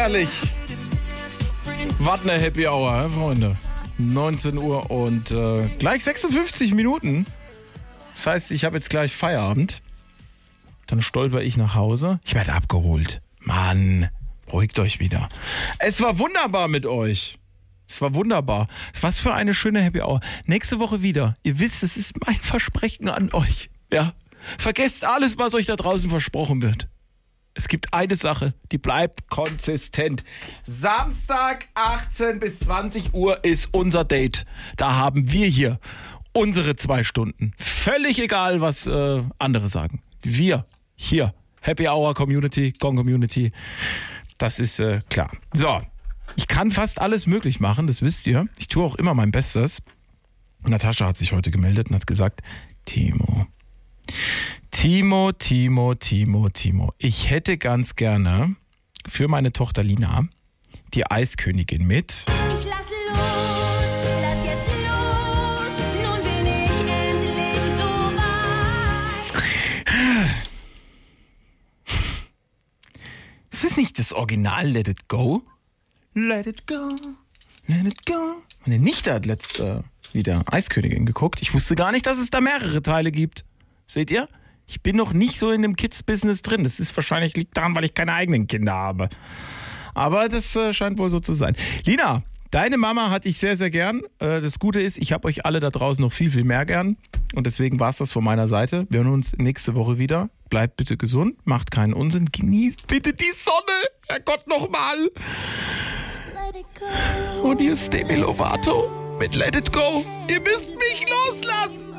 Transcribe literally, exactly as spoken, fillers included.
Herrlich. Was eine Happy Hour, he, Freunde. neunzehn Uhr und äh, gleich sechsundfünfzig Minuten. Das heißt, ich habe jetzt gleich Feierabend. Dann stolper ich nach Hause. Ich werde abgeholt. Mann, beruhigt euch wieder. Es war wunderbar mit euch. Es war wunderbar. Was für eine schöne Happy Hour. Nächste Woche wieder. Ihr wisst, es ist mein Versprechen an euch. Ja. Vergesst alles, was euch da draußen versprochen wird. Es gibt eine Sache, die bleibt konsistent. Samstag achtzehn bis zwanzig Uhr ist unser Date. Da haben wir hier unsere zwei Stunden. Völlig egal, was äh, andere sagen. Wir hier, Happy Hour Community, Gong Community. Das ist äh, klar. So, ich kann fast alles möglich machen, das wisst ihr. Ich tue auch immer mein Bestes. Natascha hat sich heute gemeldet und hat gesagt, Timo, Timo, Timo, Timo, Timo. Ich hätte ganz gerne für meine Tochter Lina die Eiskönigin mit. Ich lass los, lass jetzt los, nun bin ich endlich so weit. Ist das nicht das Original Let It Go? Let it go, let it go. Meine Nichte hat letzt äh, wieder Eiskönigin geguckt. Ich wusste gar nicht, dass es da mehrere Teile gibt. Seht ihr? Ich bin noch nicht so in dem Kids-Business drin. Das ist wahrscheinlich liegt daran, weil ich keine eigenen Kinder habe. Aber das äh, scheint wohl so zu sein. Lina, deine Mama hatte ich sehr, sehr gern. Äh, das Gute ist, ich habe euch alle da draußen noch viel, viel mehr gern. Und deswegen war es das von meiner Seite. Wir hören uns nächste Woche wieder. Bleibt bitte gesund, macht keinen Unsinn. Genießt bitte die Sonne. Herrgott, nochmal. Und hier ist Demi Lovato mit Let It Go. Ihr müsst mich loslassen.